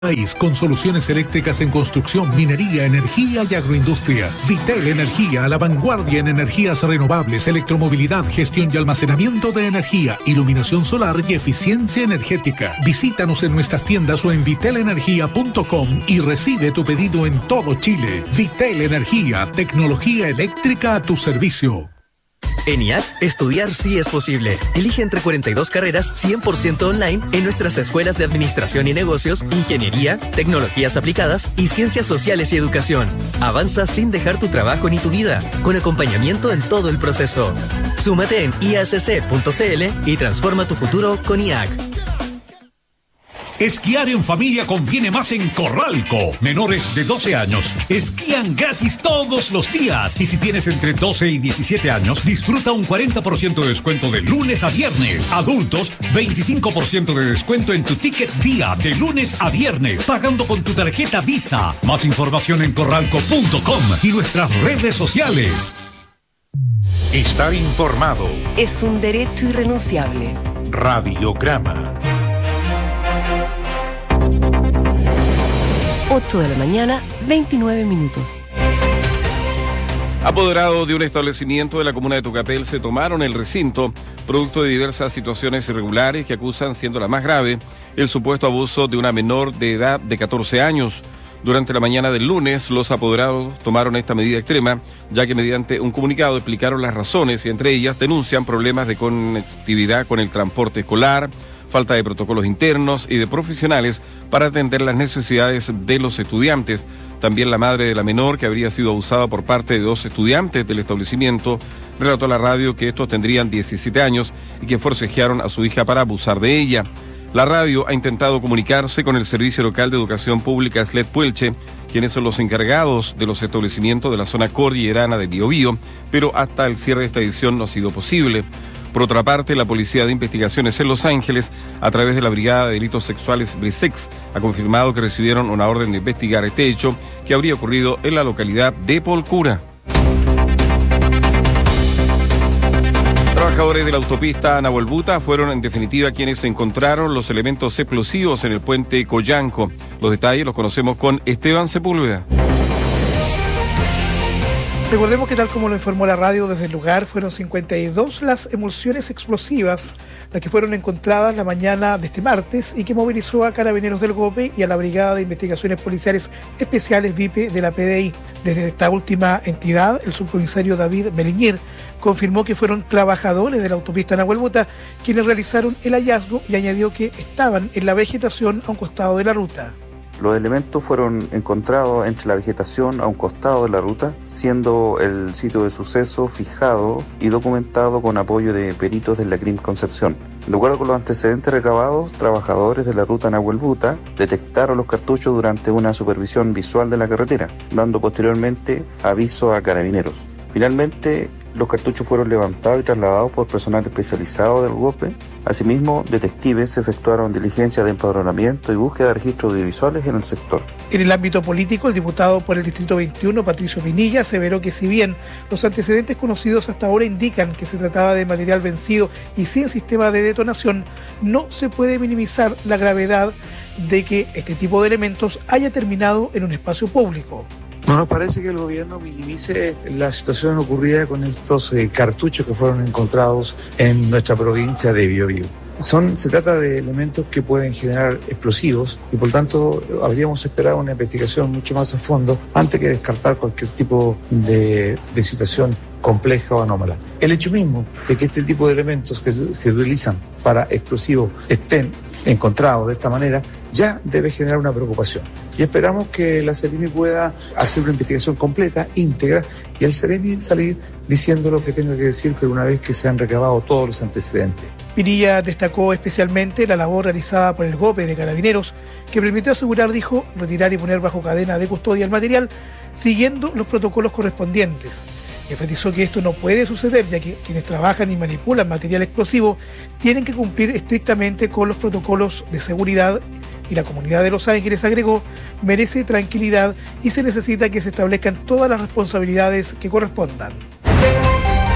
País con soluciones eléctricas en construcción, minería, energía y agroindustria. Vitel Energía, a la vanguardia en energías renovables, electromovilidad, gestión y almacenamiento de energía, iluminación solar y eficiencia energética. Visítanos en nuestras tiendas o en vitelenergia.com y recibe tu pedido en todo Chile. Vitel Energía, tecnología eléctrica a tu servicio. En IAC, estudiar sí es posible. Elige entre 42 carreras 100% online en nuestras escuelas de Administración y Negocios, Ingeniería, Tecnologías Aplicadas y Ciencias Sociales y Educación. Avanza sin dejar tu trabajo ni tu vida, con acompañamiento en todo el proceso. Súmate en iacc.cl y transforma tu futuro con IAC. Esquiar en familia conviene más en Corralco. Menores de 12 años esquían gratis todos los días. Y si tienes entre 12 y 17 años, disfruta un 40% de descuento de lunes a viernes. Adultos, 25% de descuento en tu ticket día de lunes a viernes, pagando con tu tarjeta Visa. Más información en corralco.com y nuestras redes sociales. Estar informado es un derecho irrenunciable. Radiograma. 8 de la mañana, 29 minutos. Apoderados de un establecimiento de la comuna de Tucapel se tomaron el recinto, producto de diversas situaciones irregulares que acusan, siendo la más grave, el supuesto abuso de una menor de edad de 14 años. Durante la mañana del lunes, los apoderados tomaron esta medida extrema, ya que mediante un comunicado explicaron las razones y entre ellas denuncian problemas de conectividad con el transporte escolar, falta de protocolos internos y de profesionales para atender las necesidades de los estudiantes. También la madre de la menor, que habría sido abusada por parte de 2 estudiantes del establecimiento, relató a la radio que estos tendrían 17 años y que forcejearon a su hija para abusar de ella. La radio ha intentado comunicarse con el Servicio Local de Educación Pública SLED Puelche, quienes son los encargados de los establecimientos de la zona cordillerana de Biobío, pero hasta el cierre de esta edición no ha sido posible. Por otra parte, la Policía de Investigaciones en Los Ángeles, a través de la Brigada de Delitos Sexuales BRISEX, ha confirmado que recibieron una orden de investigar este hecho que habría ocurrido en la localidad de Polcura. Trabajadores de la autopista Nahuelbuta fueron en definitiva quienes encontraron los elementos explosivos en el puente Coyanco. Los detalles los conocemos con Esteban Sepúlveda. Recordemos que, tal como lo informó la radio desde el lugar, fueron 52 las emulsiones explosivas las que fueron encontradas la mañana de este martes y que movilizó a Carabineros del GOPE y a la Brigada de Investigaciones Policiales Especiales VIPE de la PDI. Desde esta última entidad, el subcomisario David Meliñer confirmó que fueron trabajadores de la autopista Nahuelbuta quienes realizaron el hallazgo y añadió que estaban en la vegetación a un costado de la ruta. Los elementos fueron encontrados entre la vegetación a un costado de la ruta, siendo el sitio de suceso fijado y documentado con apoyo de peritos de la CRIM Concepción. De acuerdo con los antecedentes recabados, trabajadores de la ruta Nahuelbuta detectaron los cartuchos durante una supervisión visual de la carretera, dando posteriormente aviso a Carabineros. Finalmente, los cartuchos fueron levantados y trasladados por personal especializado del GOPE. Asimismo, detectives efectuaron diligencias de empadronamiento y búsqueda de registros audiovisuales en el sector. En el ámbito político, el diputado por el Distrito 21, Patricio Pinilla, aseveró que si bien los antecedentes conocidos hasta ahora indican que se trataba de material vencido y sin sistema de detonación, no se puede minimizar la gravedad de que este tipo de elementos haya terminado en un espacio público. No nos parece que el gobierno minimice la situación ocurrida con estos cartuchos que fueron encontrados en nuestra provincia de Biobío. Se trata de elementos que pueden generar explosivos y por tanto habríamos esperado una investigación mucho más a fondo antes que descartar cualquier tipo de situación compleja o anómala. El hecho mismo de que este tipo de elementos que se utilizan para explosivos estén encontrados de esta manera ya debe generar una preocupación. Y esperamos que la Seremi pueda hacer una investigación completa, íntegra, y el Seremi salir diciendo lo que tenga que decir, pero una vez que se han recabado todos los antecedentes. Pinilla destacó especialmente la labor realizada por el GOPE de Carabineros, que permitió asegurar, dijo, retirar y poner bajo cadena de custodia el material, siguiendo los protocolos correspondientes. Enfatizó que esto no puede suceder, ya que quienes trabajan y manipulan material explosivo tienen que cumplir estrictamente con los protocolos de seguridad y la comunidad de Los Ángeles, agregó, merece tranquilidad y se necesita que se establezcan todas las responsabilidades que correspondan.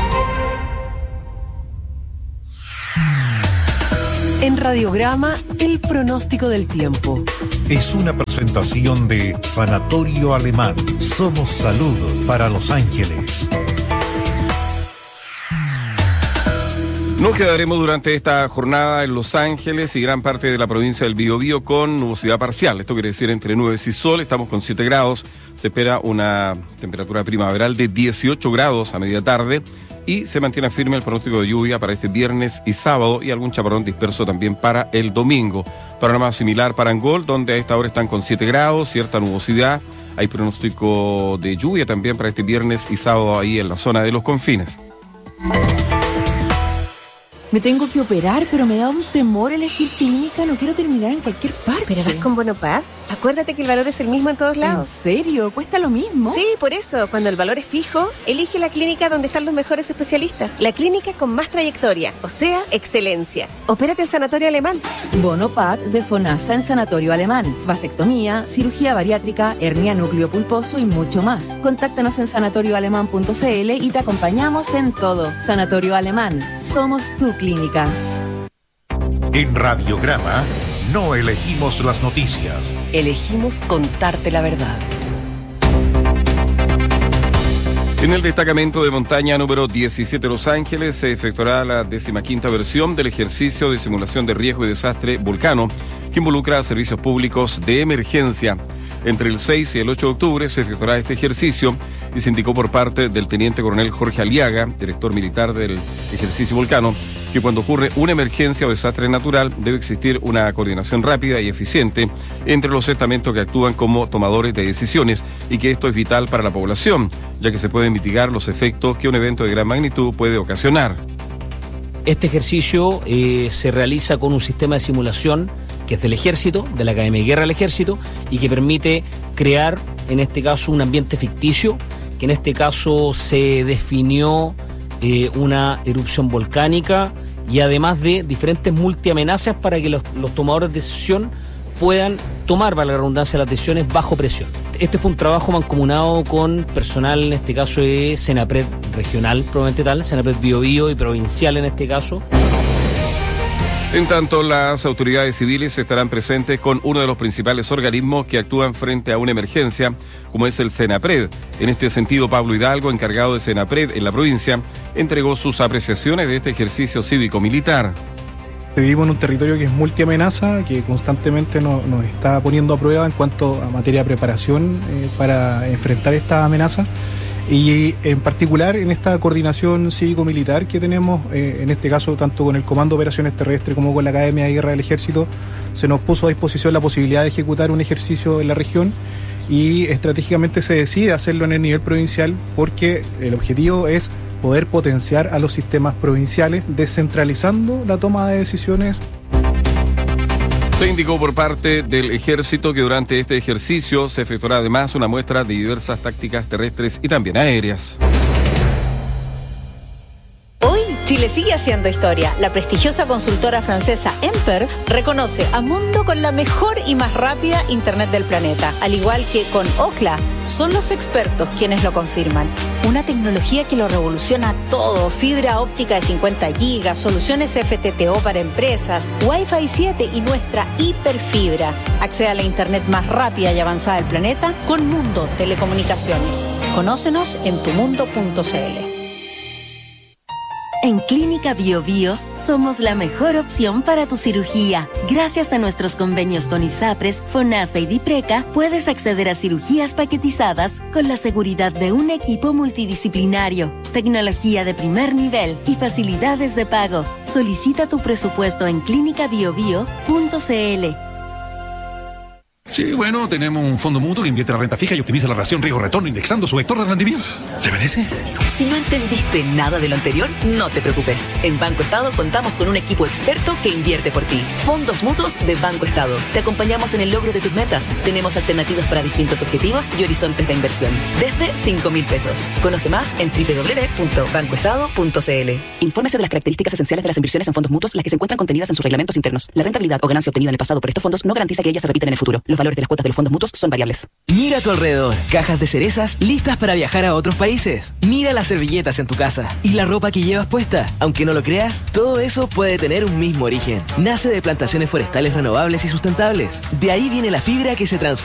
En Radiograma, el el pronóstico del tiempo. Es una presentación de Sanatorio Alemán. Somos salud para Los Ángeles. Nos quedaremos durante esta jornada en Los Ángeles y gran parte de la provincia del Biobío con nubosidad parcial. Esto quiere decir entre nubes y sol. Estamos con 7 grados. Se espera una temperatura primaveral de 18 grados a media tarde y se mantiene firme el pronóstico de lluvia para este viernes y sábado y algún chaparrón disperso también para el domingo. Panorama similar para Angol, donde a esta hora están con 7 grados, cierta nubosidad. Hay pronóstico de lluvia también para este viernes y sábado ahí en la zona de los confines. Me tengo que operar, pero me da un temor elegir clínica. No quiero terminar en cualquier parte. ¿Pero vas con Bonopad? Acuérdate que el valor es el mismo en todos lados. ¿En serio? ¿Cuesta lo mismo? Sí, por eso. Cuando el valor es fijo, elige la clínica donde están los mejores especialistas. La clínica con más trayectoria, o sea, excelencia. Opérate en Sanatorio Alemán. Bonopad de FONASA en Sanatorio Alemán. Vasectomía, cirugía bariátrica, hernia núcleo pulposo y mucho más. Contáctanos en sanatorioalemán.cl y te acompañamos en todo. Sanatorio Alemán. Somos tu clínica. En Radiograma no elegimos las noticias. Elegimos contarte la verdad. En el destacamento de montaña número 17 Los Ángeles se efectuará la 15ª versión del ejercicio de simulación de riesgo y desastre Vulcano, que involucra a servicios públicos de emergencia. Entre el 6 y el 8 de octubre se efectuará este ejercicio y se indicó por parte del teniente coronel Jorge Aliaga, director militar del ejercicio Vulcano, que cuando ocurre una emergencia o desastre natural debe existir una coordinación rápida y eficiente entre los estamentos que actúan como tomadores de decisiones y que esto es vital para la población, ya que se pueden mitigar los efectos que un evento de gran magnitud puede ocasionar. Este ejercicio se realiza con un sistema de simulación que es del Ejército, de la Academia de Guerra del Ejército, y que permite crear, en este caso, un ambiente ficticio, que en este caso se definió una erupción volcánica y además de diferentes multiamenazas para que los tomadores de decisión puedan tomar, para la redundancia, las decisiones bajo presión. Este fue un trabajo mancomunado con personal, en este caso de Senapred regional, probablemente tal, Senapred Biobío y provincial en este caso. En tanto, las autoridades civiles estarán presentes con uno de los principales organismos que actúan frente a una emergencia, como es el Senapred. En este sentido, Pablo Hidalgo, encargado de Senapred en la provincia, entregó sus apreciaciones de este ejercicio cívico-militar. Vivimos en un territorio que es multiamenaza, que constantemente nos está poniendo a prueba en cuanto a materia de preparación para enfrentar esta amenaza. Y en particular en esta coordinación cívico-militar que tenemos, en este caso tanto con el Comando de Operaciones Terrestres como con la Academia de Guerra del Ejército, se nos puso a disposición la posibilidad de ejecutar un ejercicio en la región y estratégicamente se decide hacerlo en el nivel provincial porque el objetivo es poder potenciar a los sistemas provinciales descentralizando la toma de decisiones. Se indicó por parte del Ejército que durante este ejercicio se efectuará además una muestra de diversas tácticas terrestres y también aéreas. Hoy, Chile sigue haciendo historia. La prestigiosa consultora francesa Emper reconoce a Mundo con la mejor y más rápida Internet del planeta. Al igual que con Ookla, son los expertos quienes lo confirman. Una tecnología que lo revoluciona todo. Fibra óptica de 50 gigas, soluciones FTTO para empresas, Wi-Fi 7 y nuestra hiperfibra. Accede a la Internet más rápida y avanzada del planeta con Mundo Telecomunicaciones. Conócenos en tumundo.cl. En Clínica Biobío somos la mejor opción para tu cirugía. Gracias a nuestros convenios con ISAPRES, FONASA y DIPRECA, puedes acceder a cirugías paquetizadas con la seguridad de un equipo multidisciplinario, tecnología de primer nivel y facilidades de pago. Solicita tu presupuesto en clinicabiobio.cl. Sí, bueno, tenemos un fondo mutuo que invierte la renta fija y optimiza la relación riesgo-retorno indexando su vector de rendimiento. ¿Le parece? Si no entendiste nada de lo anterior, no te preocupes. En Banco Estado contamos con un equipo experto que invierte por ti. Fondos mutuos de Banco Estado. Te acompañamos en el logro de tus metas. Tenemos alternativas para distintos objetivos y horizontes de inversión. Desde 5.000 pesos. Conoce más en www.bancoestado.cl. Infórmese de las características esenciales de las inversiones en fondos mutuos, las que se encuentran contenidas en sus reglamentos internos. La rentabilidad o ganancia obtenida en el pasado por estos fondos no garantiza que ellas se repitan en el futuro. Los valores de las cuotas de los fondos mutuos son variables. Mira a tu alrededor. Cajas de cerezas listas para viajar a otros países. Mira las servilletas en tu casa y la ropa que llevas puesta. Aunque no lo creas, todo eso puede tener un mismo origen. Nace de plantaciones forestales renovables y sustentables. De ahí viene la fibra que se transforma